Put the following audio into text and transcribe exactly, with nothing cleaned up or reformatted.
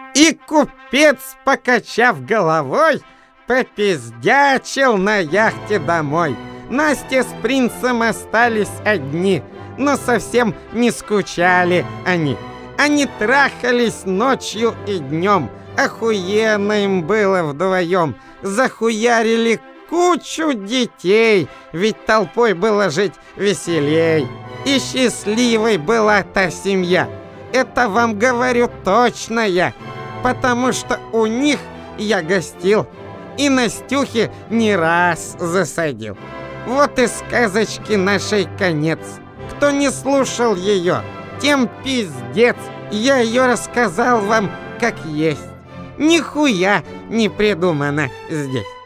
И купец, покачав головой, попиздячил на яхте домой. Настя с принцем остались одни, но совсем не скучали они. Они трахались ночью и днем, охуенно им было вдвоем. Захуярили кучу детей, ведь толпой было жить веселей. И счастливой была та семья, это вам говорю точно я, потому что у них я гостил и Настюхе не раз засадил. Вот и сказочки нашей конец. Кто не слушал ее, тем пиздец. Я ее рассказал вам как есть. Нихуя не придумано здесь.